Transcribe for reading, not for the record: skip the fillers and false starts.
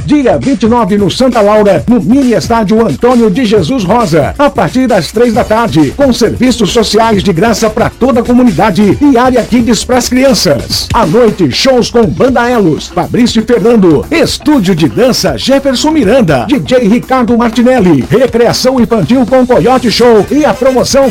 Dia 29 no Santa Laura, no mini estádio Antônio de Jesus Rosa, a partir das 3 da tarde, com serviços sociais de graça para toda a comunidade e área kids para as crianças. À noite, shows com Banda Elos, Fabrício e Fernando, Estúdio de Dança Jefferson Miranda, DJ Ricardo Martinelli, recreação infantil com Coyote Show e a promoção